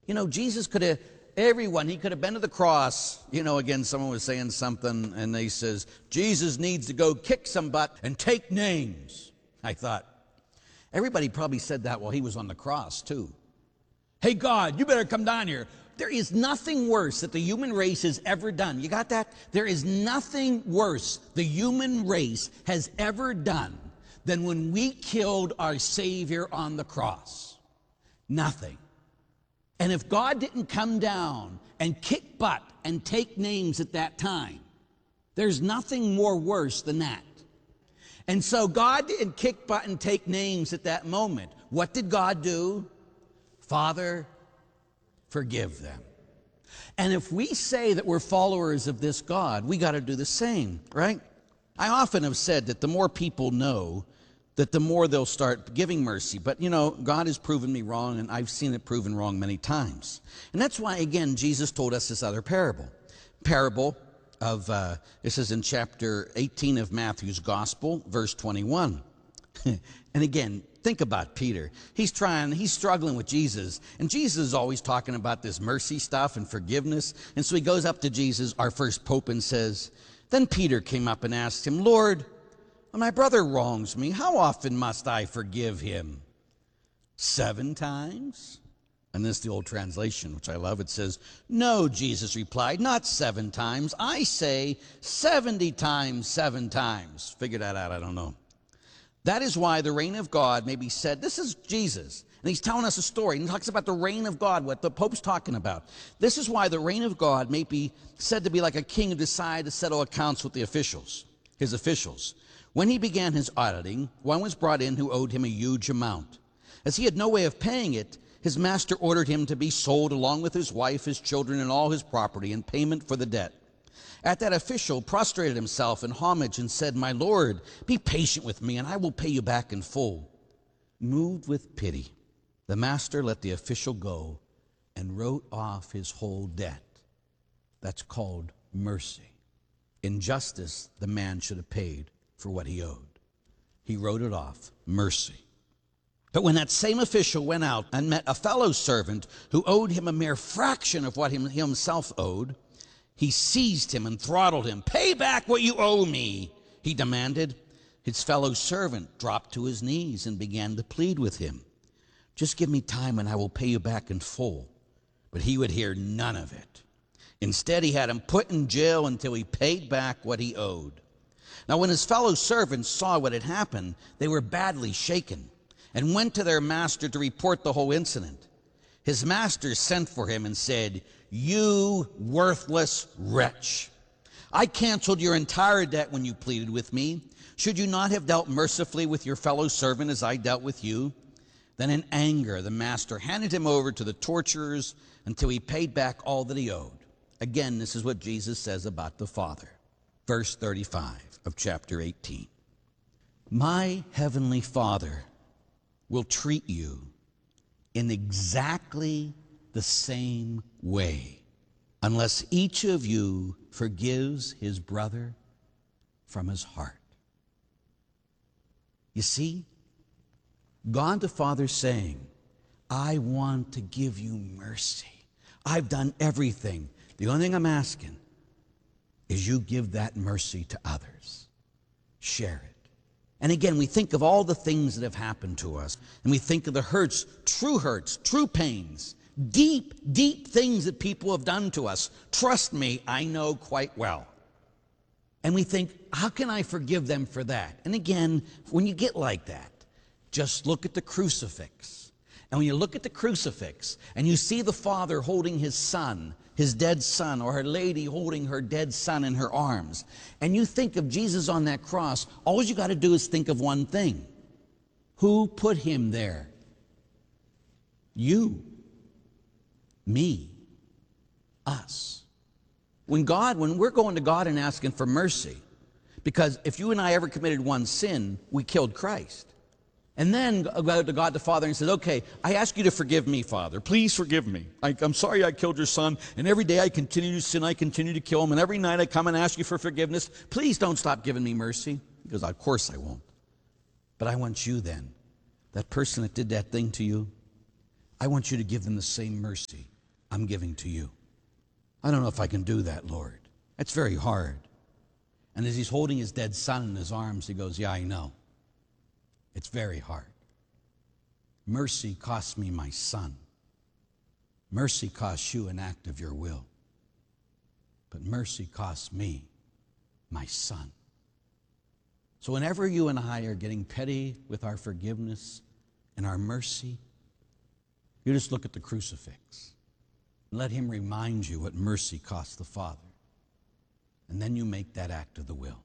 You know, Jesus could have, he could have been to the cross. You know, again, someone was saying something and they says, Jesus needs to go kick some butt and take names. I thought, everybody probably said that while he was on the cross too. Hey God, you better come down here. There is nothing worse that the human race has ever done. You got that? There is nothing worse the human race has ever done than when we killed our Savior on the cross. Nothing. And if God didn't come down and kick butt and take names at that time, there's nothing more worse than that. And so God didn't kick butt and take names at that moment. What did God do? Father, forgive them. And if we say that we're followers of this God, we got to do the same, right? I often have said that the more people know, that the more they'll start giving mercy. But, you know, God has proven me wrong, and I've seen it proven wrong many times. And that's why, again, Jesus told us this other parable. Parable of, this is in chapter 18 of Matthew's Gospel, verse 21. And again, think about Peter. He's struggling with Jesus. And Jesus is always talking about this mercy stuff and forgiveness. And so he goes up to Jesus, our first pope, and says, then Peter came up and asked him, Lord, when my brother wrongs me, how often must I forgive him? 7 times? And this is the old translation, which I love. It says, no, Jesus replied, not 7 times. I say 70 times, 7 times. Figure that out, I don't know. That is why the reign of God may be said, this is Jesus, and he's telling us a story, and he talks about the reign of God, what the Pope's talking about. This is why the reign of God may be said to be like a king who decided to settle accounts with his officials. When he began his auditing, one was brought in who owed him a huge amount. As he had no way of paying it, his master ordered him to be sold along with his wife, his children, and all his property in payment for the debt. At that official prostrated himself in homage and said, my Lord, be patient with me, and I will pay you back in full. Moved with pity, the master let the official go and wrote off his whole debt. That's called mercy. In justice, the man should have paid for what he owed. He wrote it off, mercy. But when that same official went out and met a fellow servant who owed him a mere fraction of what he himself owed, he seized him and throttled him. Pay back what you owe me, he demanded. His fellow servant dropped to his knees and began to plead with him. Just give me time and I will pay you back in full. But he would hear none of it. Instead, he had him put in jail until he paid back what he owed. Now, when his fellow servants saw what had happened, they were badly shaken and went to their master to report the whole incident. His master sent for him and said, you worthless wretch, I canceled your entire debt when you pleaded with me. Should you not have dealt mercifully with your fellow servant as I dealt with you? Then in anger, the master handed him over to the torturers until he paid back all that he owed. Again, this is what Jesus says about the Father. Verse 35 of chapter 18. My heavenly Father will treat you in exactly the same way unless each of you forgives his brother from his heart. You see, God the Father saying, I want to give you mercy. I've done everything. The only thing I'm asking is you give that mercy to others. Share it. And again, we think of all the things that have happened to us, and we think of the hurts, true pains, deep, deep things that people have done to us. Trust me, I know quite well. And we think, how can I forgive them for that? And again, when you get like that, just look at the crucifix. And when you look at the crucifix and you see the Father holding his son, his dead son, or her lady holding her dead son in her arms, and you think of Jesus on that cross, all you got to do is think of one thing. Who put him there? You. Me. Us. When we're going to God and asking for mercy, because if you and I ever committed one sin, we killed Christ. And then go to God the Father and says, okay, I ask you to forgive me, Father. Please forgive me. I'm sorry I killed your son, and every day I continue to sin, I continue to kill him, and every night I come and ask you for forgiveness. Please don't stop giving me mercy. He goes, of course I won't. But I want you then, that person that did that thing to you, I want you to give them the same mercy I'm giving to you. I don't know if I can do that, Lord. That's very hard. And as he's holding his dead son in his arms, he goes, yeah, I know. It's very hard. Mercy cost me my son. Mercy costs you an act of your will. But mercy costs me my son. So whenever you and I are getting petty with our forgiveness and our mercy, you just look at the crucifix and let him remind you what mercy cost the Father. And then you make that act of the will.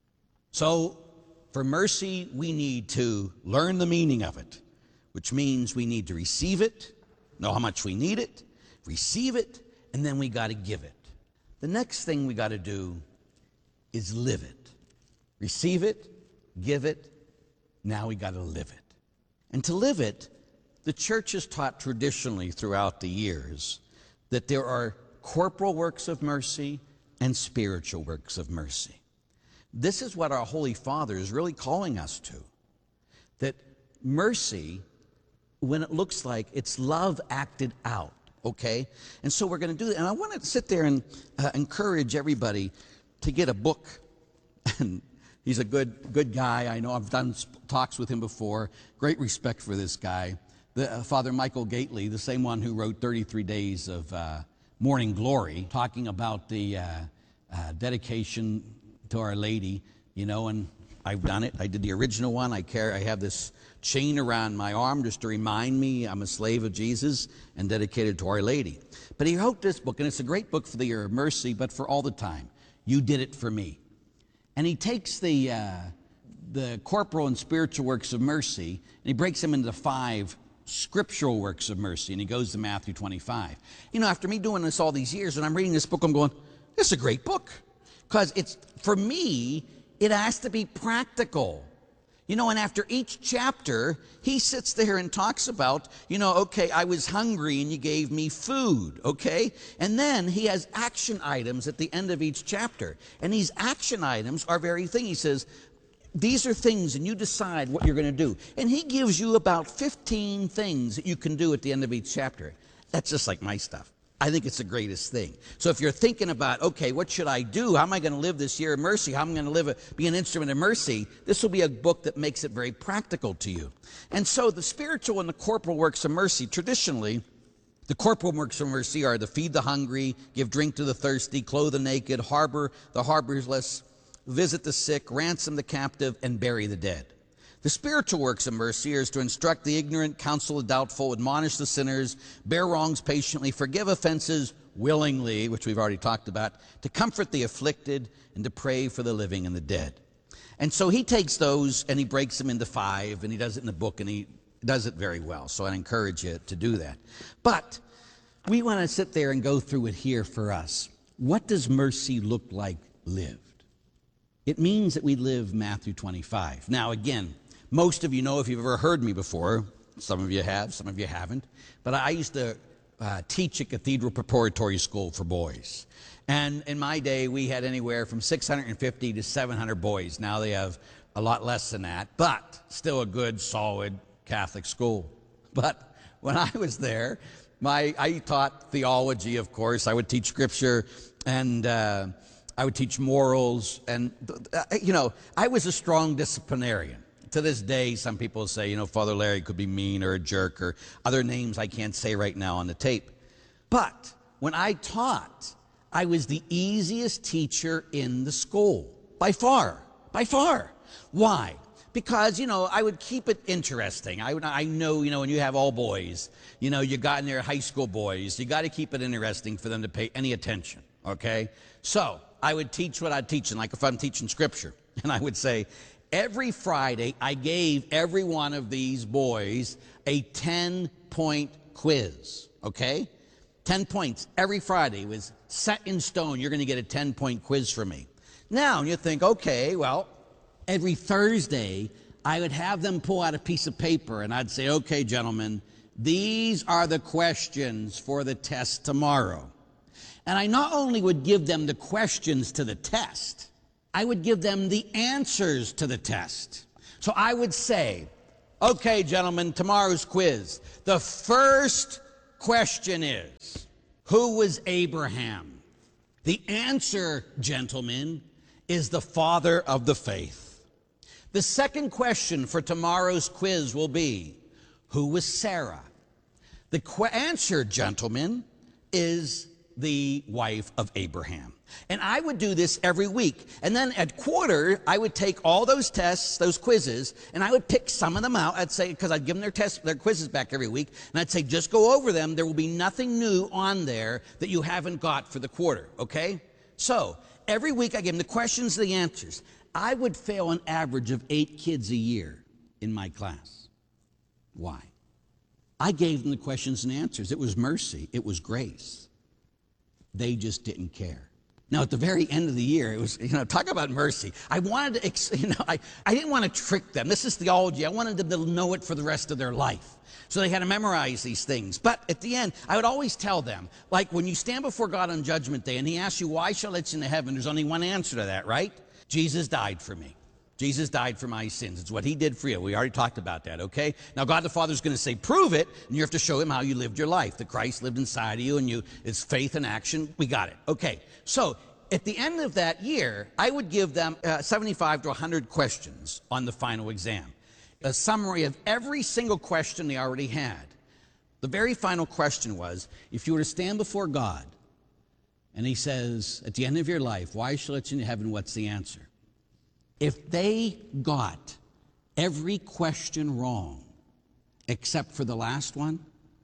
So for mercy, we need to learn the meaning of it, which means we need to receive it, know how much we need it, receive it, and then we got to give it. The next thing we got to do is live it. Receive it, give it, now we got to live it. And to live it, the church has taught traditionally throughout the years that there are corporal works of mercy and spiritual works of mercy. This is what our Holy Father is really calling us to. That mercy, when it looks like it's love acted out, okay? And so we're going to do that. And I want to sit there and encourage everybody to get a book. And he's a good guy. I know I've done talks with him before. Great respect for this guy. Father Michael Gately, the same one who wrote 33 Days of Morning Glory, talking about the dedication to Our Lady, you know, and I've done it. I did the original one. I have this chain around my arm just to remind me I'm a slave of Jesus and dedicated to Our Lady. But he wrote this book, and it's a great book for the year of mercy, but for all the time. You did it for me. And he takes the corporal and spiritual works of mercy, and he breaks them into 5 scriptural works of mercy, and he goes to Matthew 25. You know, after me doing this all these years, and I'm reading this book, I'm going, this is a great book. Because it's, for me, it has to be practical. You know, and after each chapter, he sits there and talks about, you know, okay, I was hungry and you gave me food, okay? And then he has action items at the end of each chapter. And these action items are very thing. He says, these are things, and you decide what you're going to do. And he gives you about 15 things that you can do at the end of each chapter. That's just like my stuff. I think it's the greatest thing. So if you're thinking about, okay, what should I do? How am I going to live this year of mercy? How am I going to be an instrument of mercy? This will be a book that makes it very practical to you. And so the spiritual and the corporal works of mercy, traditionally, the corporal works of mercy are to feed the hungry, give drink to the thirsty, clothe the naked, harbor the harborless, visit the sick, ransom the captive, and bury the dead. The spiritual works of mercy is to instruct the ignorant, counsel the doubtful, admonish the sinners, bear wrongs patiently, forgive offenses willingly, which we've already talked about, to comfort the afflicted, and to pray for the living and the dead. And so he takes those and he breaks them into 5, and he does it in the book, and he does it very well. So I encourage you to do that. But we want to sit there and go through it here for us. What does mercy look like lived? It means that we live Matthew 25. Now, again, most of you know, if you've ever heard me before, some of you have, some of you haven't, but I used to teach at Cathedral Preparatory School for boys. And in my day, we had anywhere from 650 to 700 boys. Now they have a lot less than that, but still a good, solid Catholic school. But when I was there, I taught theology, of course. I would teach scripture, and I would teach morals. And, you know, I was a strong disciplinarian. To this day, some people say, you know, Father Larry could be mean or a jerk or other names I can't say right now on the tape. But when I taught, I was the easiest teacher in the school. By far. By far. Why? Because, you know, I would keep it interesting. I know, you know, when you have all boys, you know, you got in there high school boys, you got to keep it interesting for them to pay any attention, okay? So I would teach what I'd teach, and like if I'm teaching scripture, and I would say, every Friday, I gave every one of these boys a 10-point quiz, okay? 10 points every Friday. It was set in stone. You're going to get a 10-point quiz from me. Now, you think, okay, well, every Thursday, I would have them pull out a piece of paper, and I'd say, okay, gentlemen, these are the questions for the test tomorrow. And I not only would give them the questions to the test, I would give them the answers to the test. So I would say, okay, gentlemen, tomorrow's quiz. The first question is, Who was Abraham? The answer, gentlemen, is the father of the faith. The second question for tomorrow's quiz will be, who was Sarah? The answer, gentlemen, is the wife of Abraham. And I would do this every week. And then at quarter, I would take all those tests, those quizzes, and I would pick some of them out. I'd say, because I'd give them their quizzes back every week, and I'd say, just go over them. There will be nothing new on there that you haven't got for the quarter, okay? So every week I give them the questions and the answers. I would fail an average of 8 kids a year in my class. Why? I gave them the questions and answers. It was mercy. It was grace. They just didn't care. Now, at the very end of the year, it was, talk about mercy. I wanted to, I didn't want to trick them. This is theology. I wanted them to know it for the rest of their life. So they had to memorize these things. But at the end, I would always tell them, like when you stand before God on Judgment Day and he asks you, why shall I let you into heaven? There's only one answer to that, right? Jesus died for me. Jesus died for my sins. It's what he did for you. We already talked about that, okay? Now, God the Father is going to say, prove it, and you have to show him how you lived your life. That Christ lived inside of you, and it's faith and action. We got it. Okay, so at the end of that year, I would give them 75 to 100 questions on the final exam. A summary of every single question they already had. The very final question was, if you were to stand before God, and he says, at the end of your life, why shall I let you into heaven? What's the answer? If they got every question wrong, except for the last one,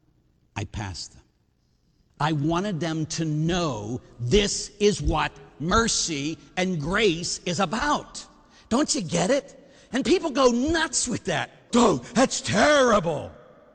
I passed them. I wanted them to know this is what mercy and grace is about. Don't you get it? And people go nuts with that. Oh, that's terrible.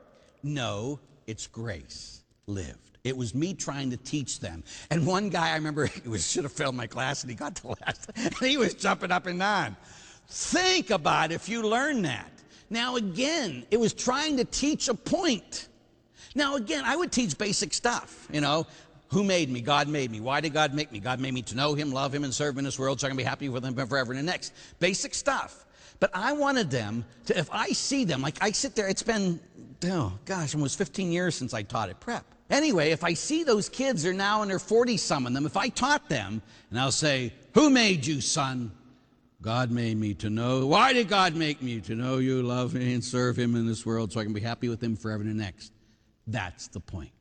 No, it's grace lived. It was me trying to teach them. And one guy, I remember, should have failed my class, and he got to last. And he was jumping up and down. Think about if you learn that. Now, again, it was trying to teach a point. Now, again, I would teach basic stuff, Who made me? God made me. Why did God make me? God made me to know him, love him, and serve him in this world so I can be happy with him forever and the next. Basic stuff. But I wanted them to, if I see them, like I sit there, it's been, almost 15 years since I taught at prep. Anyway, if I see those kids, they're now in their 40s, some of them, if I taught them, and I'll say, who made you, son? God made me to know. Why did God make me? To know you, love me, and serve him in this world so I can be happy with him forever and the next. That's the point.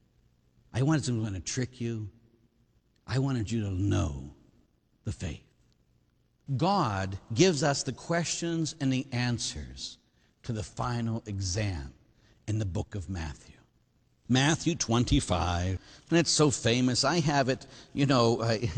I wanted someone to trick you. I wanted you to know the faith. God gives us the questions and the answers to the final exam in the book of Matthew. Matthew 25, and it's so famous. I have it, I don't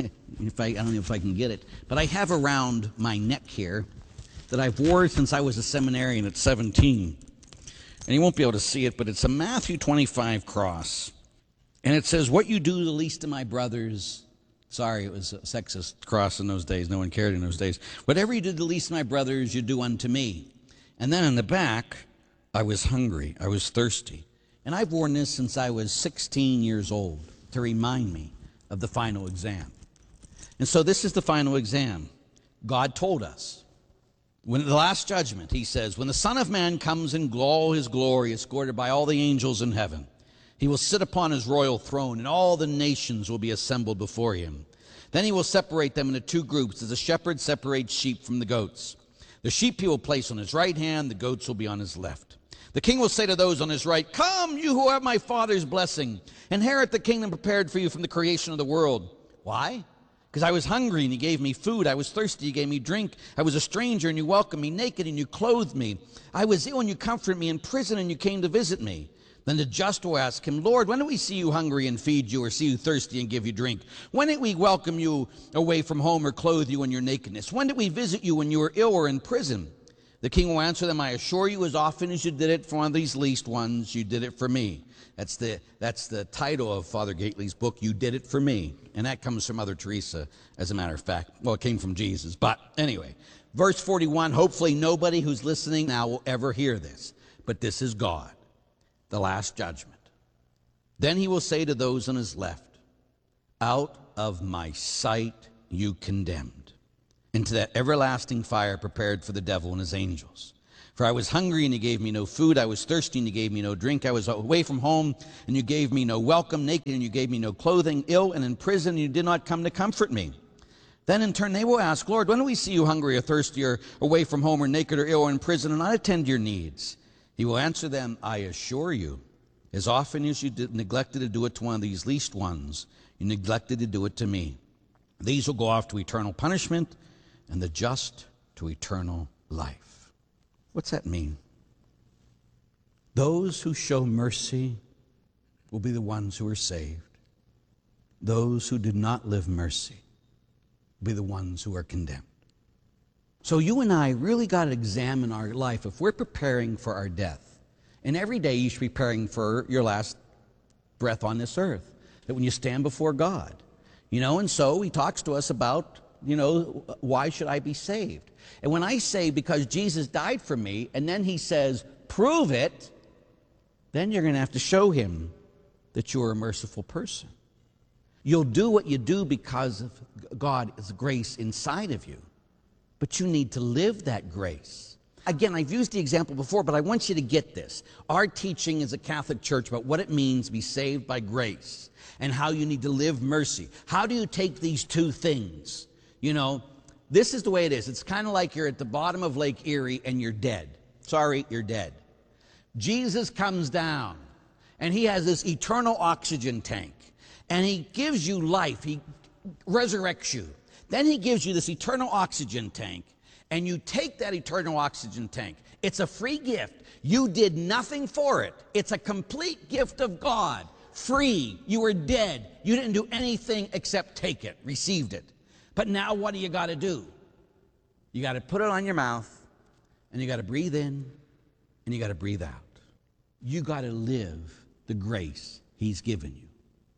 know if I can get it, but I have around my neck here that I've worn since I was a seminarian at 17. And you won't be able to see it, but it's a Matthew 25 cross. And it says, what you do to the least of my brothers, sorry, it was a sexist cross in those days. No one cared in those days. Whatever you do to the least of my brothers, you do unto me. And then in the back, I was hungry, I was thirsty. And I've worn this since I was 16 years old to remind me of the final exam. And so this is the final exam. God told us, when the last judgment, he says, when the Son of Man comes in all his glory, escorted by all the angels in heaven, he will sit upon his royal throne, and all the nations will be assembled before him. Then he will separate them into 2 groups, as a shepherd separates sheep from the goats. The sheep he will place on his right hand, the goats will be on his left. The king will say to those on his right, come, you who have my Father's blessing, inherit the kingdom prepared for you from the creation of the world. Why? Because I was hungry and you gave me food. I was thirsty, you gave me drink. I was a stranger and you welcomed me, naked and you clothed me. I was ill and you comforted me, in prison and you came to visit me. Then the just will ask him, Lord, when did we see you hungry and feed you, or see you thirsty and give you drink? When did we welcome you away from home or clothe you in your nakedness? When did we visit you when you were ill or in prison? The king will answer them, I assure you, as often as you did it for one of these least ones, you did it for me. That's the title of Father Gately's book, You Did It For Me. And that comes from Mother Teresa, as a matter of fact. Well, it came from Jesus. But anyway, verse 41, hopefully nobody who's listening now will ever hear this. But this is God, the last judgment. Then he will say to those on his left, out of my sight you condemned, into that everlasting fire prepared for the devil and his angels. For I was hungry, and you gave me no food. I was thirsty, and you gave me no drink. I was away from home, and you gave me no welcome. Naked, and you gave me no clothing. Ill and in prison, and you did not come to comfort me. Then in turn they will ask, Lord, when do we see you hungry or thirsty or away from home or naked or ill or in prison and not attend your needs? He will answer them, I assure you, as often as you neglected to do it to one of these least ones, you neglected to do it to me. These will go off to eternal punishment, and the just to eternal life. What's that mean? Those who show mercy will be the ones who are saved. Those who do not live mercy will be the ones who are condemned. So you and I really got to examine our life if we're preparing for our death. And every day you should be preparing for your last breath on this earth. That when you stand before God, and so he talks to us about, why should I be saved? And when I say because Jesus died for me, and then he says, prove it, then you're going to have to show him that you're a merciful person. You'll do what you do because of God's grace inside of you. But you need to live that grace. Again, I've used the example before, but I want you to get this. Our teaching as a Catholic Church about what it means to be saved by grace and how you need to live mercy. How do you take these two things? This is the way it is. It's kind of like you're at the bottom of Lake Erie and you're dead. Sorry, you're dead. Jesus comes down and he has this eternal oxygen tank and he gives you life. He resurrects you. Then he gives you this eternal oxygen tank and you take that eternal oxygen tank. It's a free gift. You did nothing for it. It's a complete gift of God. Free. You were dead. You didn't do anything except take it, received it. But now what do you got to do? You got to put it on your mouth, and you got to breathe in, and you got to breathe out. You got to live the grace he's given you.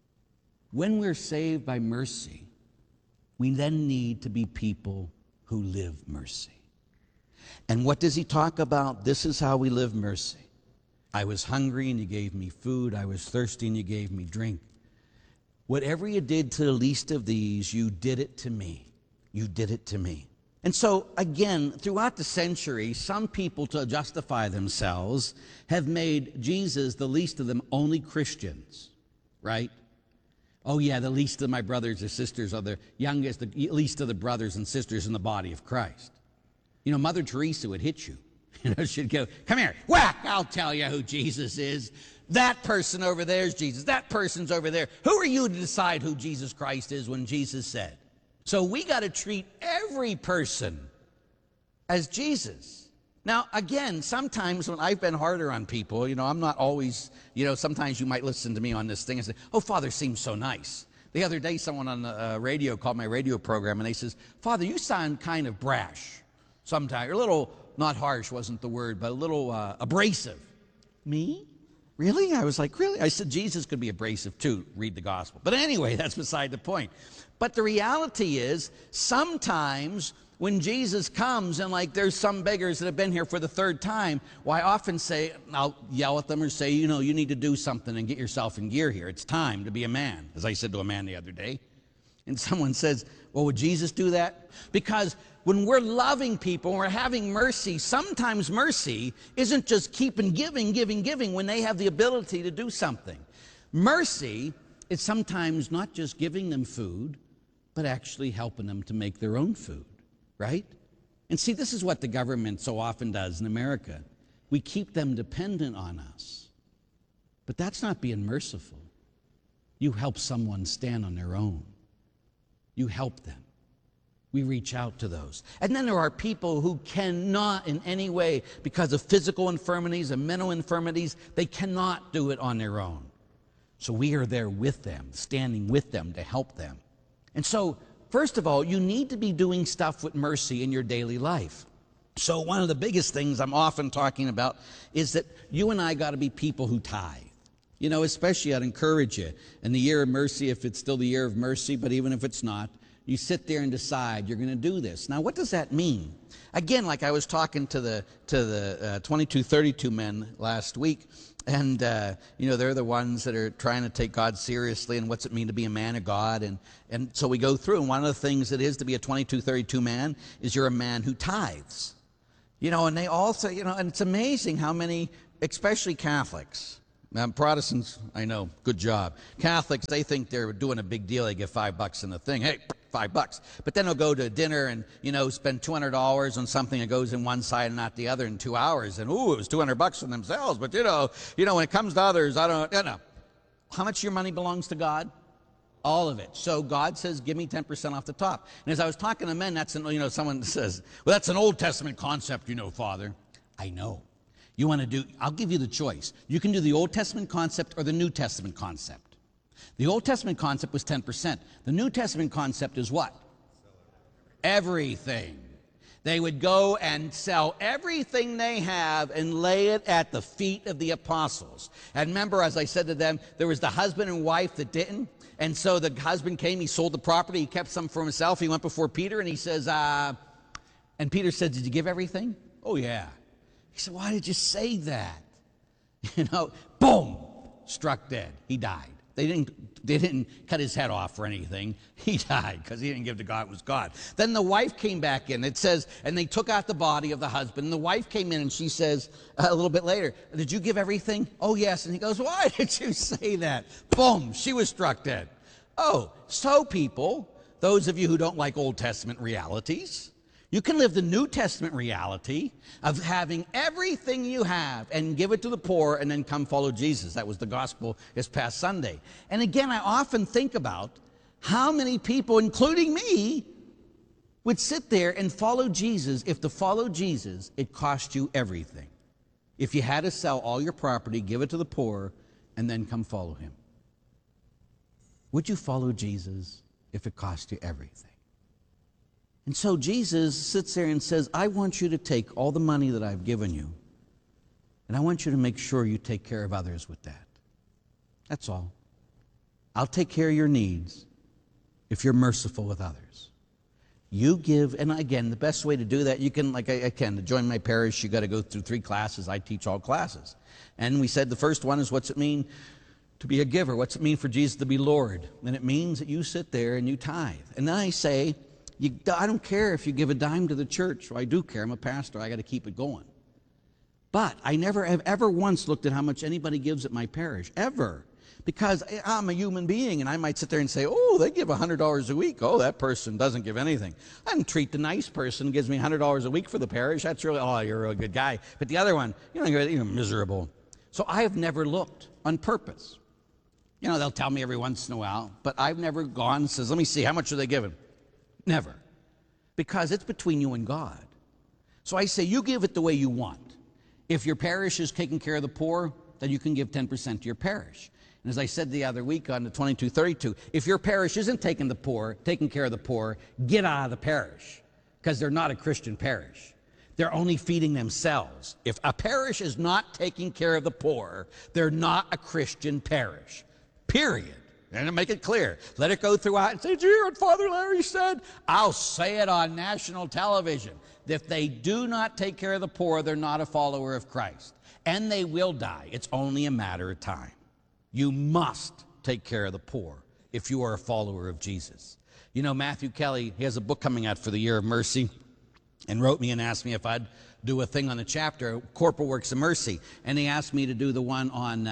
When we're saved by mercy, we then need to be people who live mercy. And what does he talk about? This is how we live mercy. I was hungry, and you gave me food. I was thirsty, and you gave me drink. Whatever you did to the least of these, you did it to me. You did it to me. And so, again, throughout the centuries, some people, to justify themselves, have made Jesus, the least of them, only Christians, right? Oh, yeah, the least of my brothers or sisters are the youngest, the least of the brothers and sisters in the body of Christ. Mother Teresa would hit you. She'd go, come here, whack, I'll tell you who Jesus is. That person over there is Jesus. That person's over there. Who are you to decide who Jesus Christ is when Jesus said? So we got to treat every person as Jesus. Now, again, sometimes when I've been harder on people, I'm not always, sometimes you might listen to me on this thing and say, oh, Father seems so nice. The other day, someone on the radio called my radio program, and they says, Father, you sound kind of brash sometimes. Or a little, not harsh wasn't the word, but a little abrasive. Me? Really? I was like, really? I said, Jesus could be abrasive too. Read the gospel. But anyway, that's beside the point. But the reality is, sometimes when Jesus comes and there's some beggars that have been here for the third time, I often say, I'll yell at them or say, you need to do something and get yourself in gear here. It's time to be a man, as I said to a man the other day. And someone says, well, would Jesus do that? Because when we're loving people, when we're having mercy, sometimes mercy isn't just keeping giving when they have the ability to do something. Mercy is sometimes not just giving them food, but actually helping them to make their own food, right? And see, this is what the government so often does in America. We keep them dependent on us. But that's not being merciful. You help someone stand on their own. You help them. We reach out to those. And then there are people who cannot in any way, because of physical infirmities and mental infirmities, they cannot do it on their own. So we are there with them, standing with them to help them. And so, first of all, you need to be doing stuff with mercy in your daily life. So one of the biggest things I'm often talking about is that you and I got to be people who tithe. Especially I'd encourage you in the year of mercy, if it's still the year of mercy, but even if it's not, you sit there and decide you're going to do this. Now, what does that mean? Again, like I was talking to the 2232 men last week, and they're the ones that are trying to take God seriously, and what's it mean to be a man of God, and so we go through, and one of the things it is to be a 2232 man is you're a man who tithes. And they also, and it's amazing how many, especially Catholics, Protestants, I know, good job. Catholics, they think they're doing a big deal. They give $5 in the thing. Hey, $5. But then they'll go to dinner and, spend $200 on something that goes in one side and not the other in 2 hours. And, it was $200 for themselves. But, when it comes to others, I don't, How much of your money belongs to God? All of it. So God says, give me 10% off the top. And as I was talking to men, someone says, well, that's an Old Testament concept, Father. I know. You want to do, I'll give you the choice. You can do the Old Testament concept or the New Testament concept. The Old Testament concept was 10%. The New Testament concept is what? Everything. They would go and sell everything they have and lay it at the feet of the apostles. And remember, as I said to them, there was the husband and wife that didn't. And so the husband came, he sold the property, he kept some for himself. He went before Peter and he says, and Peter said, did you give everything? Oh, yeah. He said, why did you say that? Boom, struck dead. He died. They didn't cut his head off or anything. He died because he didn't give to God. It was God. Then the wife came back in. It says, and they took out the body of the husband. And the wife came in and she says a little bit later, did you give everything? Oh, yes. And he goes, why did you say that? Boom, she was struck dead. Oh, so people, those of you who don't like Old Testament realities, you can live the New Testament reality of having everything you have and give it to the poor and then come follow Jesus. That was the gospel this past Sunday. And again, I often think about how many people, including me, would sit there and follow Jesus if to follow Jesus, it cost you everything. If you had to sell all your property, give it to the poor, and then come follow him. Would you follow Jesus if it cost you everything? And so Jesus sits there and says, I want you to take all the money that I've given you, and I want you to make sure you take care of others with that. That's all. I'll take care of your needs if you're merciful with others. You give, and again, the best way to do that, you can, to join my parish, you got to go through 3 classes. I teach all classes. And we said the first one is, what's it mean to be a giver? What's it mean for Jesus to be Lord? And it means that you sit there and you tithe. And then I say, I don't care if you give a dime to the church. Well, I do care. I'm a pastor. I got to keep it going. But I never have ever once looked at how much anybody gives at my parish, ever. Because I'm a human being, and I might sit there and say, oh, they give $100 a week. Oh, that person doesn't give anything. I treat the nice person who gives me $100 a week for the parish. That's really, oh, you're a really good guy. But the other one, you're miserable. So I have never looked on purpose. They'll tell me every once in a while, but I've never gone and says, let me see, how much are they giving? Never. Because it's between you and God. So I say, you give it the way you want. If your parish is taking care of the poor, then you can give 10% to your parish. And as I said the other week on the 2232, if your parish isn't taking care of the poor, get out of the parish. Because they're not a Christian parish. They're only feeding themselves. If a parish is not taking care of the poor, they're not a Christian parish. Period. And to make it clear, let it go throughout and say, did you hear what Father Larry said? I'll say it on national television. If they do not take care of the poor, they're not a follower of Christ. And they will die. It's only a matter of time. You must take care of the poor if you are a follower of Jesus. Matthew Kelly, he has a book coming out for the Year of Mercy, and wrote me and asked me if I'd do a thing on the chapter, Corporal Works of Mercy. And he asked me to do the one on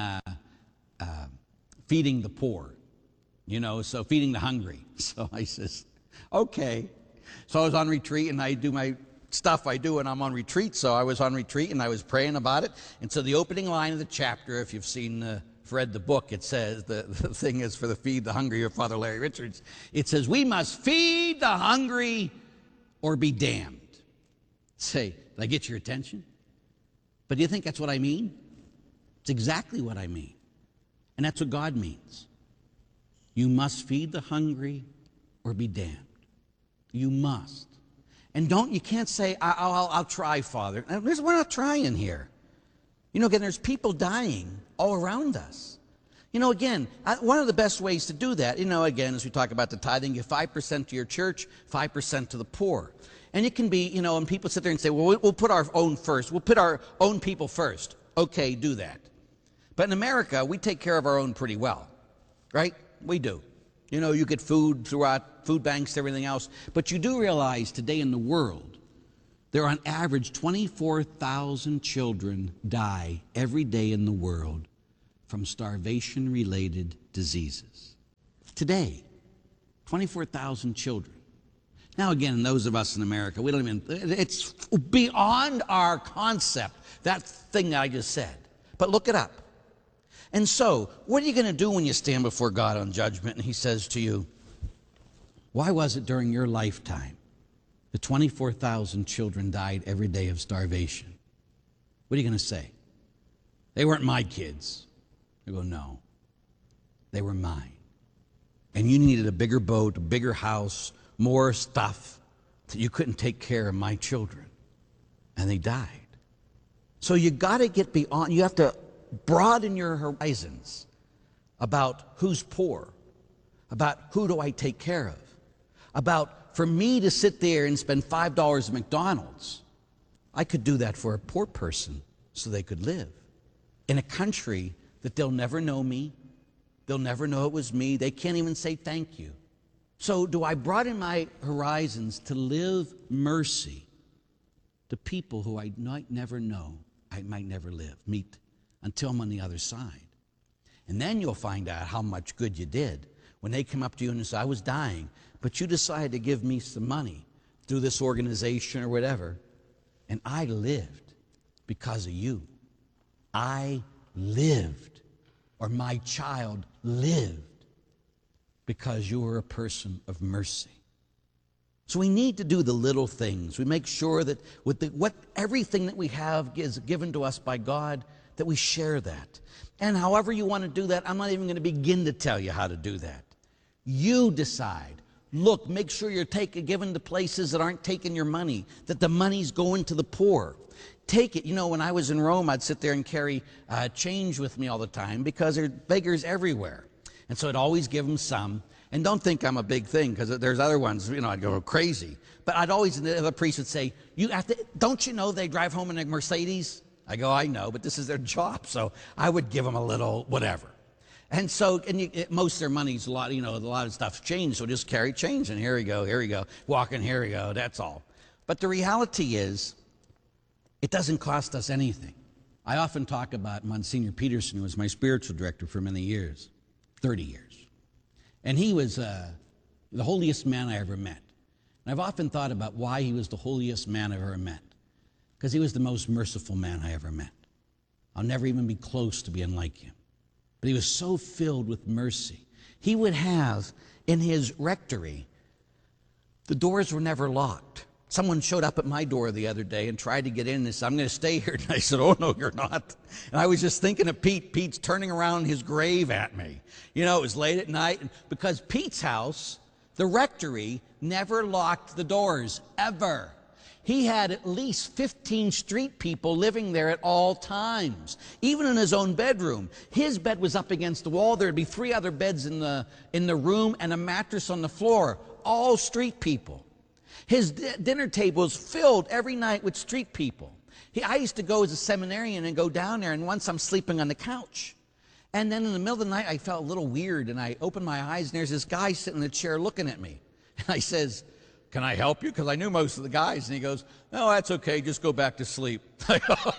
feeding the poor. So feeding the hungry. So I says, okay. So I was on retreat, and I do my stuff I do when I'm on retreat. So I was on retreat, and I was praying about it. And so the opening line of the chapter, if you've read the book, it says, the thing is for the Feed the Hungry of Father Larry Richards. It says, we must feed the hungry or be damned. Say, did I get your attention? But do you think that's what I mean? It's exactly what I mean. And that's what God means. You must feed the hungry or be damned. You must. And you can't say, I'll try, Father. We're not trying here. Again, there's people dying all around us. Again, one of the best ways to do that, again, as we talk about the tithing, give 5% to your church, 5% to the poor. And it can be, and people sit there and say, well, we'll put our own first. We'll put our own people first. Okay, do that. But in America, we take care of our own pretty well, right? We do. You get food throughout food banks, everything else. But you do realize today in the world there are on average 24,000 children die every day in the world from starvation-related diseases. Today, 24,000 children. Now again, those of us in America, we don't even, it's beyond our concept, that thing that I just said. But look it up. And so, what are you going to do when you stand before God on judgment and he says to you, why was it during your lifetime that 24,000 children died every day of starvation? What are you going to say? They weren't my kids. You go, no, they were mine. And you needed a bigger boat, a bigger house, more stuff that you couldn't take care of my children. And they died. So you got to get beyond, you have to broaden your horizons about who's poor, about who do I take care of, about for me to sit there and spend $5 at McDonald's, I could do that for a poor person so they could live in a country that they'll never know me, they'll never know it was me, they can't even say thank you. So do I broaden my horizons to live mercy to people who I might never know, I might never meet until I'm on the other side. And then you'll find out how much good you did when they come up to you and say, I was dying, but you decided to give me some money through this organization or whatever, and I lived because of you. I lived, or my child lived, because you were a person of mercy. So we need to do the little things. We make sure that with everything that we have is given to us by God, that we share that. And however you want to do that, I'm not even going to begin to tell you how to do that. You decide. Look, make sure you're given to places that aren't taking your money, that the money's going to the poor. Take it. You know, when I was in Rome, I'd sit there and carry change with me all the time because there are beggars everywhere. And so I'd always give them some. And don't think I'm a big thing, because there's other ones, you know, I'd go crazy. But I'd always, the other priest would say, don't you know they drive home in a Mercedes? I go, I know, but this is their job. So I would give them a little whatever. And so, most of their money's a lot of stuff's changed, so just carry change. And here we go, walking, here we go, that's all. But the reality is, it doesn't cost us anything. I often talk about Monsignor Peterson, who was my spiritual director for many years, 30 years. And he was the holiest man I ever met. And I've often thought about why he was the holiest man I've ever met. Because he was the most merciful man I ever met. I'll never even be close to being like him. But he was so filled with mercy. He would have, in his rectory, the doors were never locked. Someone showed up at my door the other day and tried to get in and said, I'm going to stay here. And I said, oh, no, you're not. And I was just thinking of Pete. Pete's turning around his grave at me. You know, it was late at night. Because Pete's house, the rectory, never locked the doors, ever. He had at least 15 street people living there at all times, even in his own bedroom. His bed was up against the wall. There'd be 3 other beds in the room and a mattress on the floor, all street people. His dinner table was filled every night with street people. I used to go as a seminarian and go down there, and once I'm sleeping on the couch. And then in the middle of the night, I felt a little weird, and I opened my eyes, and there's this guy sitting in the chair looking at me. And I says, can I help you? Because I knew most of the guys. And he goes, no, that's okay. Just go back to sleep. I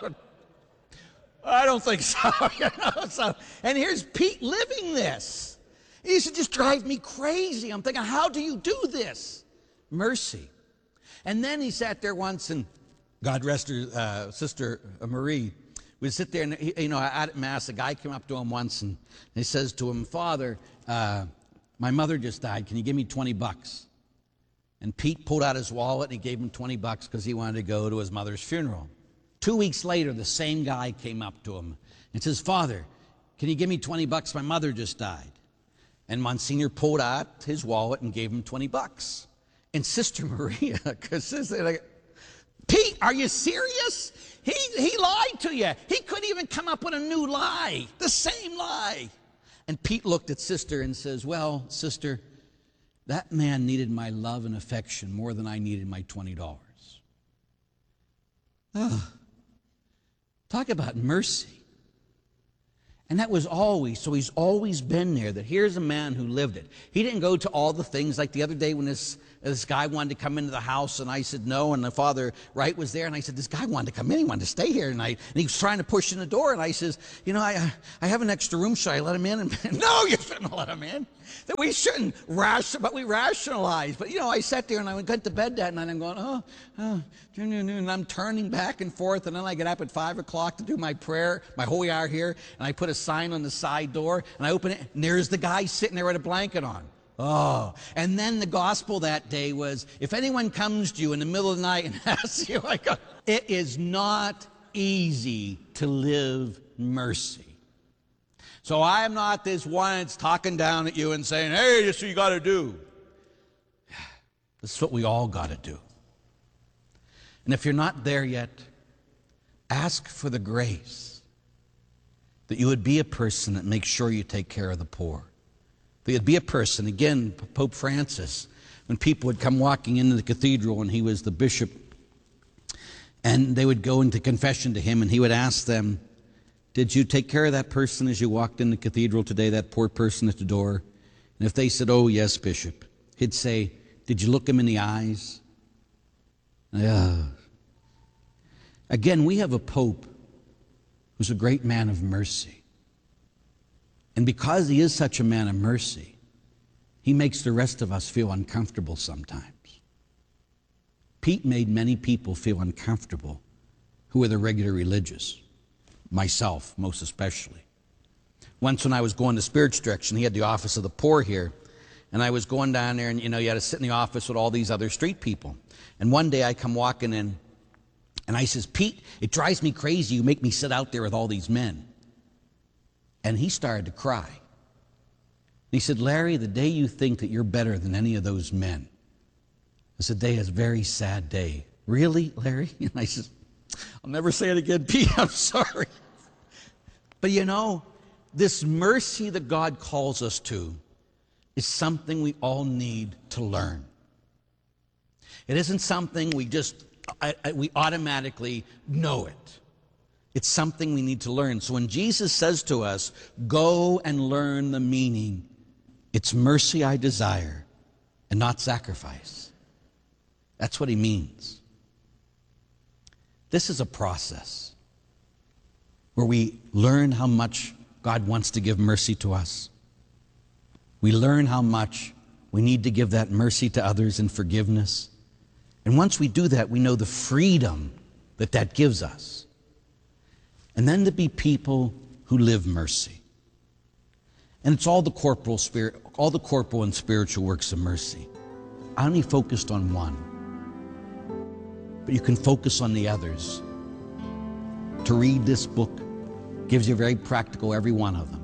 don't think so. And here's Pete living this. He used to just drive me crazy. I'm thinking, how do you do this? Mercy. And then he sat there once, and God rest her sister Marie would sit there, and at Mass, a guy came up to him once, and he says to him, Father, my mother just died. Can you give me $20? And Pete pulled out his wallet, and he gave him $20 because he wanted to go to his mother's funeral. 2 weeks later, the same guy came up to him and says, Father, can you give me $20? My mother just died. And Monsignor pulled out his wallet and gave him $20. And Sister Maria, Pete, are you serious? He lied to you. He couldn't even come up with a new lie, the same lie. And Pete looked at Sister and says, well, Sister, that man needed my love and affection more than I needed my $20. Oh, talk about mercy. And that was always, so he's always been there, that here's a man who lived it. He didn't go to all the things, like the other day when this this guy wanted to come into the house, and I said no, and the Father Wright was there, and I said, this guy wanted to come in, he wanted to stay here tonight, and he was trying to push in the door, and I says, I have an extra room, should I let him in? And no, you shouldn't let him in. That we shouldn't but we rationalize. But I sat there and I went to bed that night and I'm going, and I'm turning back and forth, and then I get up at 5 o'clock to do my prayer, my holy hour here, and I put a sign on the side door, and I open it, and there's the guy sitting there with a blanket on. Oh, and then the gospel that day was, if anyone comes to you in the middle of the night and asks you, it is not easy to live mercy. So I'm not this one that's talking down at you and saying, hey, this is what you got to do. This is what we all got to do. And if you're not there yet, ask for the grace that you would be a person that makes sure you take care of the poor. That you'd be a person, again, Pope Francis, when people would come walking into the cathedral and he was the bishop, and they would go into confession to him, and he would ask them, did you take care of that person as you walked in the cathedral today, that poor person at the door? And if they said, oh, yes, Bishop, he'd say, did you look him in the eyes? Again, we have a Pope who's a great man of mercy. And because he is such a man of mercy, he makes the rest of us feel uncomfortable sometimes. Pete made many people feel uncomfortable who are the regular religious. Myself, most especially. Once when I was going to Spirit's direction, he had the office of the poor here, and I was going down there, and you had to sit in the office with all these other street people. And one day I come walking in, and I says, Pete, it drives me crazy you make me sit out there with all these men. And he started to cry. He said, Larry, the day you think that you're better than any of those men, it's a day, a very sad day. Really, Larry? And I said, I'll never say it again, Pete, I'm sorry. But this mercy that God calls us to is something we all need to learn. It isn't something we automatically know it. It's something we need to learn. So when Jesus says to us, go and learn the meaning, it's mercy I desire and not sacrifice. That's what he means. This is a process where we learn how much God wants to give mercy to us. We learn how much we need to give that mercy to others in forgiveness. And once we do that, we know the freedom that gives us. And then to be people who live mercy. And it's all the corporal and spiritual works of mercy. I only focused on one. But you can focus on the others. To read this book gives you very practical, every one of them.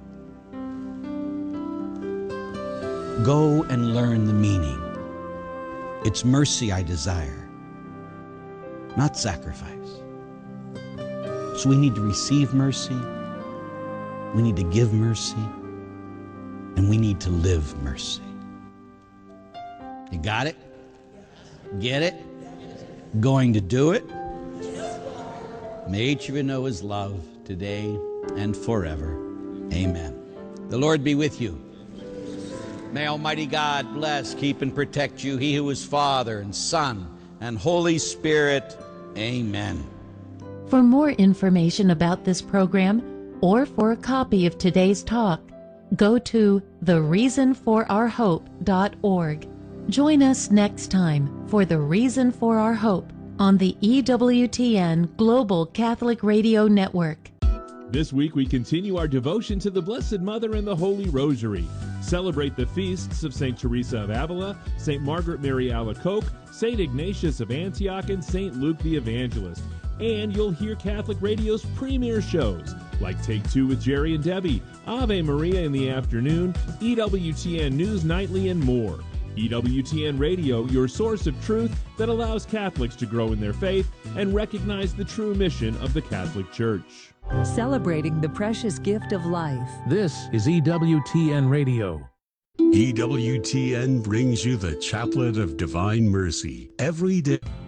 Go and learn the meaning. It's mercy I desire, not sacrifice. So we need to receive mercy, we need to give mercy, and we need to live mercy. You got it? Get it? Going to do it? May each of you know his love today and forever. Amen. The Lord be with you. May Almighty God bless, keep, and protect you, he who is Father and Son and Holy Spirit. Amen. For more information about this program or for a copy of today's talk, go to thereasonforourhope.org. Join us next time for The Reason for Our Hope on the EWTN Global Catholic Radio Network. This week we continue our devotion to the Blessed Mother and the Holy Rosary. Celebrate the feasts of St. Teresa of Avila, St. Margaret Mary Alacoque, St. Ignatius of Antioch, and St. Luke the Evangelist. And you'll hear Catholic Radio's premier shows like Take Two with Jerry and Debbie, Ave Maria in the afternoon, EWTN News Nightly, and more. EWTN Radio, your source of truth that allows Catholics to grow in their faith and recognize the true mission of the Catholic Church. Celebrating the precious gift of life. This is EWTN Radio. EWTN brings you the Chaplet of Divine Mercy every day.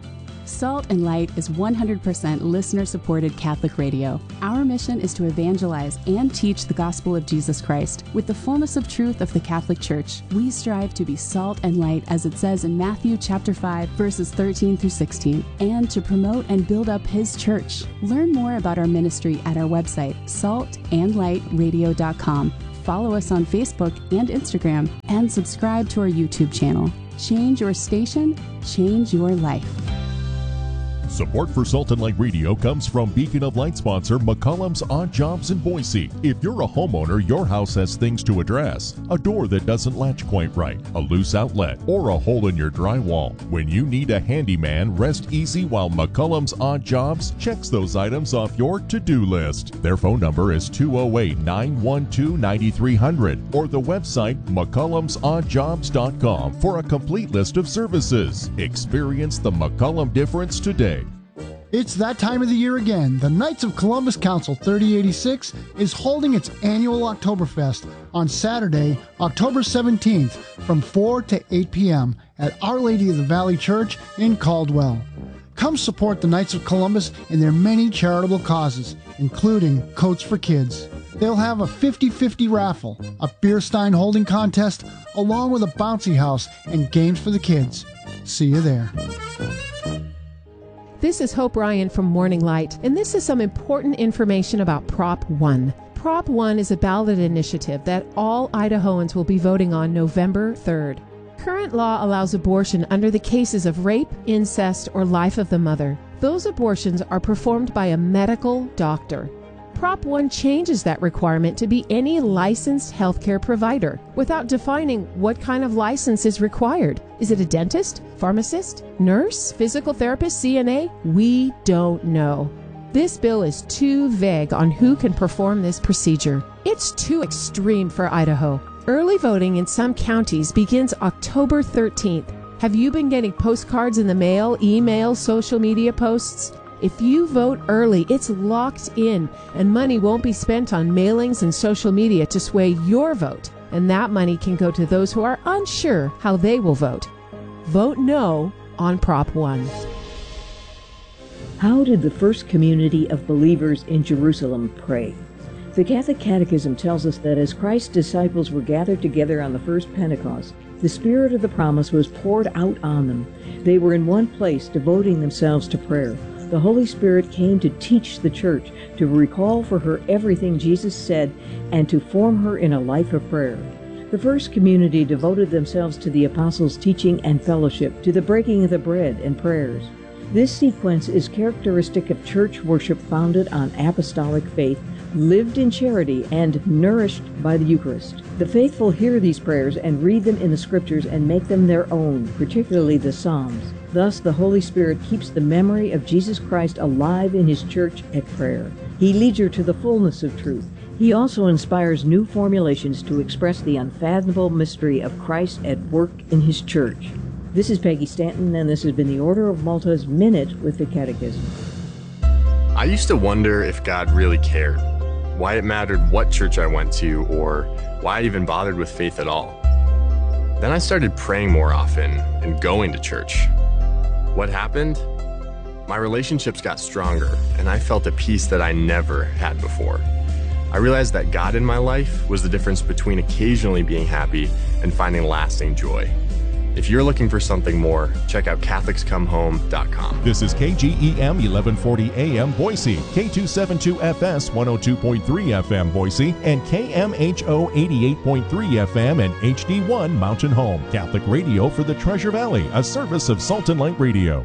Salt and Light is 100% listener-supported Catholic radio. Our mission is to evangelize and teach the gospel of Jesus Christ with the fullness of truth of the Catholic Church. We strive to be salt and light, as it says in Matthew chapter 5, verses 13 through 16, and to promote and build up His church. Learn more about our ministry at our website, saltandlightradio.com. Follow us on Facebook and Instagram, and subscribe to our YouTube channel. Change your station, change your life. Support for Salt and Light Radio comes from Beacon of Light sponsor McCollum's Odd Jobs in Boise. If you're a homeowner, your house has things to address. A door that doesn't latch quite right, a loose outlet, or a hole in your drywall. When you need a handyman, rest easy while McCollum's Odd Jobs checks those items off your to-do list. Their phone number is 208-912-9300 or the website McCollum'soddjobs.com for a complete list of services. Experience the McCollum difference today. It's that time of the year again. The Knights of Columbus Council 3086 is holding its annual Oktoberfest on Saturday, October 17th from 4 to 8 p.m. at Our Lady of the Valley Church in Caldwell. Come support the Knights of Columbus in their many charitable causes, including Coats for Kids. They'll have a 50-50 raffle, a beer stein holding contest, along with a bouncy house and games for the kids. See you there. This is Hope Ryan from Morning Light, and this is some important information about Prop 1. Prop 1 is a ballot initiative that all Idahoans will be voting on November 3rd. Current law allows abortion under the cases of rape, incest, or life of the mother. Those abortions are performed by a medical doctor. Prop 1 changes that requirement to be any licensed healthcare provider without defining what kind of license is required. Is it a dentist, pharmacist, nurse, physical therapist, CNA? We don't know. This bill is too vague on who can perform this procedure. It's too extreme for Idaho. Early voting in some counties begins October 13th. Have you been getting postcards in the mail, email, social media posts? If you vote early, it's locked in, and money won't be spent on mailings and social media to sway your vote. And that money can go to those who are unsure how they will vote. Vote no on Prop 1. How did the first community of believers in Jerusalem pray? The Catholic Catechism tells us that as Christ's disciples were gathered together on the first Pentecost, the Spirit of the promise was poured out on them. They were in one place, devoting themselves to prayer. The Holy Spirit came to teach the church, to recall for her everything Jesus said, and to form her in a life of prayer. The first community devoted themselves to the apostles' teaching and fellowship, to the breaking of the bread and prayers. This sequence is characteristic of church worship founded on apostolic faith, lived in charity, and nourished by the Eucharist. The faithful hear these prayers and read them in the Scriptures and make them their own, particularly the Psalms. Thus, the Holy Spirit keeps the memory of Jesus Christ alive in His church at prayer. He leads her to the fullness of truth. He also inspires new formulations to express the unfathomable mystery of Christ at work in His church. This is Peggy Stanton, and this has been the Order of Malta's Minute with the Catechism. I used to wonder if God really cared, why it mattered what church I went to, or why I even bothered with faith at all. Then I started praying more often and going to church. What happened? My relationships got stronger, and I felt a peace that I never had before. I realized that God in my life was the difference between occasionally being happy and finding lasting joy. If you're looking for something more, check out CatholicsComeHome.com. This is KGEM 1140 AM Boise, K272FS 102.3 FM Boise, and KMHO 88.3 FM and HD1 Mountain Home. Catholic radio for the Treasure Valley, a service of Salt and Light Radio.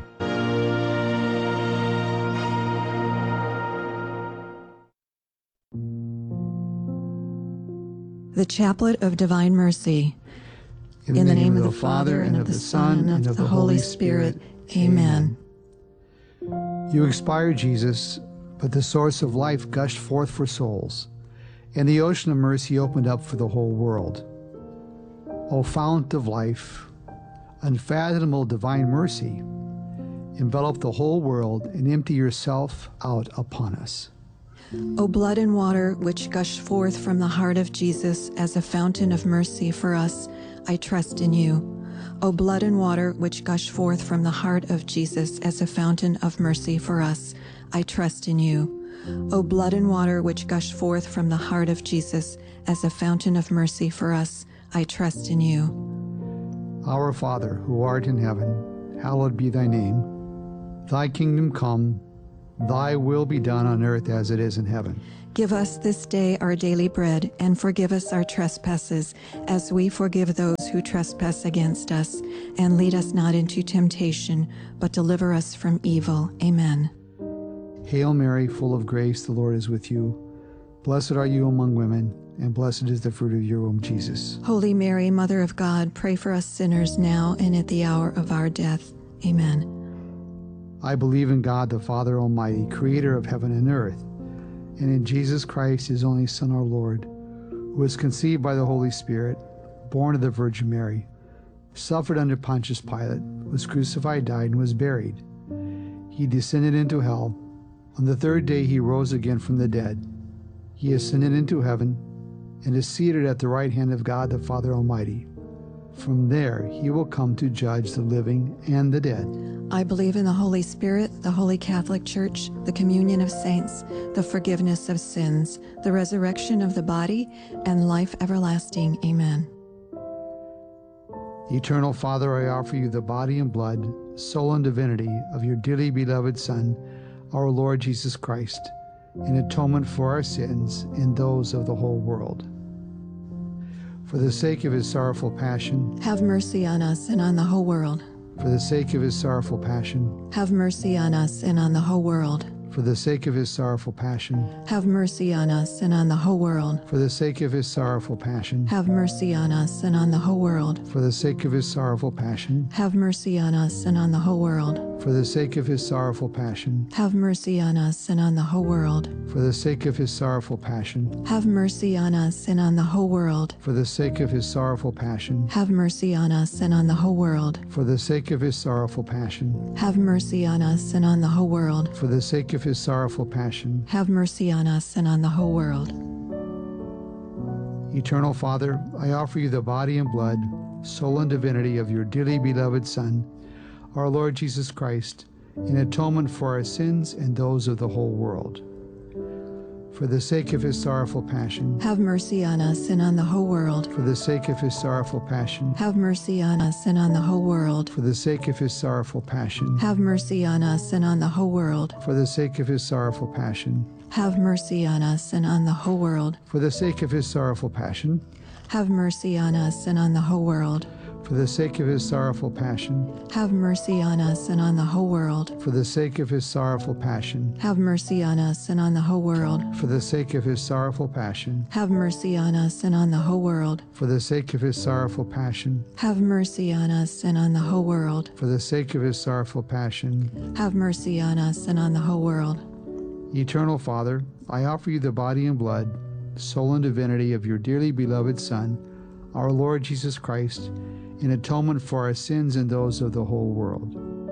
The Chaplet of Divine Mercy. In the name of the Father, and of the Son, and of the Holy Spirit. Amen. You expired, Jesus, but the source of life gushed forth for souls, and the ocean of mercy opened up for the whole world. O fount of life, unfathomable divine mercy, envelop the whole world and empty yourself out upon us. O blood and water which gushed forth from the heart of Jesus as a fountain of mercy for us, I trust in you. O blood and water which gush forth from the heart of Jesus as a fountain of mercy for us, I trust in you. O blood and water which gush forth from the heart of Jesus as a fountain of mercy for us, I trust in you. Our Father, who art in heaven, hallowed be thy name. Thy kingdom come, thy will be done on earth as it is in heaven. Give us this day our daily bread, and forgive us our trespasses, as we forgive those who trespass against us. And lead us not into temptation, but deliver us from evil. Amen. Hail Mary, full of grace, the Lord is with you. Blessed are you among women, and blessed is the fruit of your womb, Jesus. Holy Mary, Mother of God, pray for us sinners now and at the hour of our death. Amen. I believe in God, the Father Almighty, creator of heaven and earth, and in Jesus Christ, his only Son, our Lord, who was conceived by the Holy Spirit, born of the Virgin Mary, suffered under Pontius Pilate, was crucified, died, and was buried. He descended into hell. On the third day he rose again from the dead. He ascended into heaven and is seated at the right hand of God the Father Almighty. From there he will come to judge the living and the dead. I believe in the Holy Spirit, the Holy Catholic Church, the communion of saints, the forgiveness of sins, the resurrection of the body, and life everlasting. Amen. Eternal Father, I offer you the body and blood, soul and divinity of your dearly beloved Son, our Lord Jesus Christ, in atonement for our sins and those of the whole world. For the sake of his sorrowful passion, have mercy on us and on the whole world. For the sake of his sorrowful passion, have mercy on us and on the whole world. For the sake of his sorrowful passion, have mercy on us and on the whole world. For the sake of his sorrowful passion, have mercy on us and on the whole world. For the sake of his sorrowful passion, have mercy on us and on the whole world. For the sake of his sorrowful passion, have mercy on us and on the whole world. For the sake of his sorrowful passion, have mercy on us and on the whole world. For the sake of his sorrowful passion, have mercy on us and on the whole world. For the sake of his sorrowful passion, have mercy on us and on the whole world. For the sake of his sorrowful passion, have mercy on us and on the whole world. Eternal Father, I offer you the body and blood, soul and divinity of your dearly beloved Son, our Lord Jesus Christ, in atonement for our sins and those of the whole world. For the sake of his sorrowful passion, have mercy on us and on the whole world. For the sake of his sorrowful passion, have mercy on us and on the whole world. For the sake of his sorrowful passion, have mercy on us and on the whole world. For the sake of his sorrowful passion, have mercy on us and on the whole world. For the sake of his sorrowful passion, have mercy on us and on the whole world. For the sake of his sorrowful passion, have mercy on us and on the whole world. For the sake of his sorrowful passion, have mercy on us and on the whole world. For the sake of his sorrowful passion, have mercy on us and on the whole world. For the sake of his sorrowful passion, have mercy on us and on the whole world. For the sake of his sorrowful passion, have mercy on us and on the whole world. Eternal Father, I offer you the body and blood, soul and divinity of your dearly beloved Son, our Lord Jesus Christ, in atonement for our sins and those of the whole world.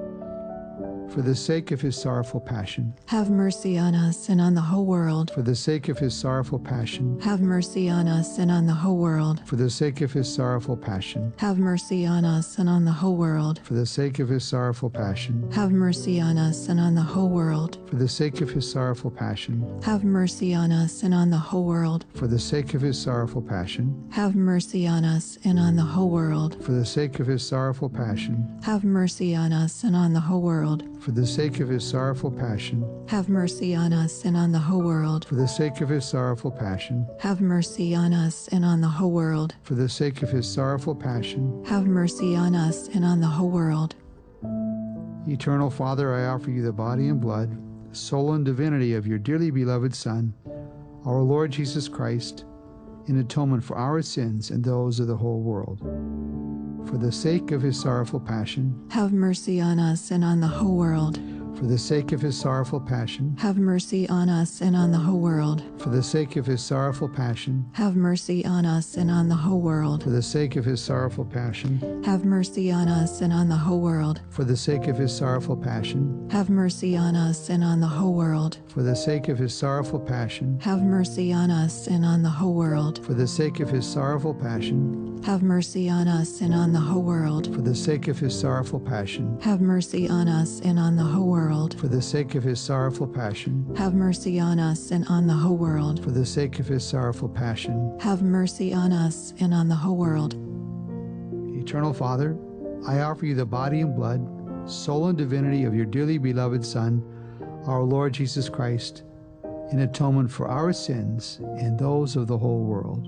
For the sake of his sorrowful passion, have mercy on us and on the whole world. For the sake of his sorrowful passion, have mercy on us and on the whole world. For the sake of his sorrowful passion, have mercy on us and on the whole world. For the sake of his sorrowful passion, have mercy on us and on the whole world. For the sake of his sorrowful passion, have mercy on us and on the whole world. For the sake of his sorrowful passion, have mercy on us and on the whole world. For the sake of his sorrowful passion, have mercy on us and on the whole world. For the sake of his sorrowful passion, have mercy on us and on the whole world. For the sake of his sorrowful passion, have mercy on us and on the whole world. For the sake of his sorrowful passion, have mercy on us and on the whole world. Eternal Father, I offer you the body and blood, soul and divinity of your dearly beloved Son, our Lord Jesus Christ, in atonement for our sins and those of the whole world. For the sake of his sorrowful passion, have mercy on us and on the whole world. For the sake of his sorrowful passion, have mercy on us and on the whole world. For the sake of his sorrowful passion, have mercy on us and on the whole world. For the sake of his sorrowful passion, have mercy on us and on the whole world. For the sake of his sorrowful passion, have mercy on us and on the whole world. For the sake of his sorrowful passion, have mercy on us and on the whole world. For the sake of his sorrowful passion, Have mercy on us and on the whole world. For the sake of his sorrowful passion. Have mercy on us and on the whole world. For the sake of his sorrowful passion. Have mercy on us and on the whole world. For the sake of his sorrowful passion. Have mercy on us and on the whole world. Eternal Father, I offer you the body and blood, soul and divinity of your dearly beloved Son, our Lord Jesus Christ, in atonement for our sins and those of the whole world.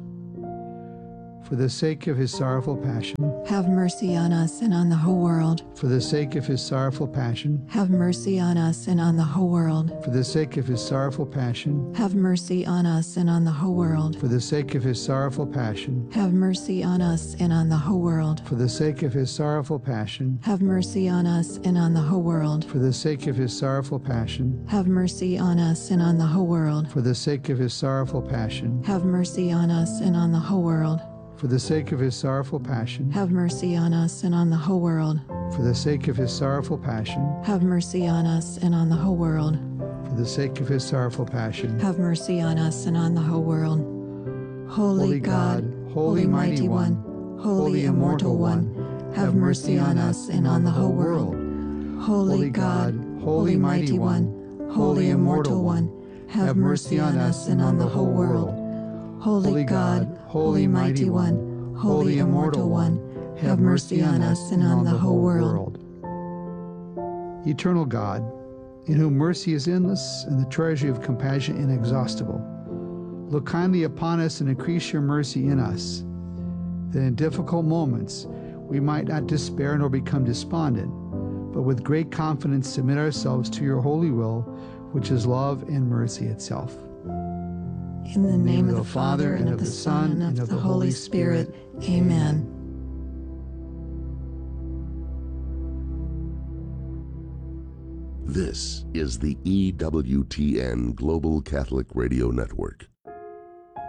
For the sake of his sorrowful passion. Have mercy on us and on the whole world. For the sake of his sorrowful passion. Have mercy on us and on the whole world. For the sake of his sorrowful passion. Have mercy on us and on the whole world. For the sake of his sorrowful passion. Have mercy on us and on the whole world. For the sake of his sorrowful passion. Have mercy on us and on the whole world. For the sake of his sorrowful passion. Have mercy on us and on the whole world. For the sake of his sorrowful passion. Have mercy on us and on the whole world. For the sake of his sorrowful passion. Have mercy on us and on the whole world. For the sake of his sorrowful passion. Have mercy on us and on the whole world. For the sake of his sorrowful passion. Have mercy on us and on the whole world. Holy God, Holy Mighty One, Holy Immortal One, have mercy on us and on the whole world. Holy God, Holy Mighty One, Holy Immortal One, have mercy on us and on the whole world. Holy God, Holy Mighty One, Holy Immortal One, have mercy on us and on the whole world. Eternal God, in whom mercy is endless and the treasury of compassion inexhaustible, look kindly upon us and increase your mercy in us, that in difficult moments we might not despair nor become despondent, but with great confidence submit ourselves to your holy will, which is love and mercy itself. In the name of the Father, and of the Son, and of the Holy Spirit. Amen. This is the EWTN Global Catholic Radio Network.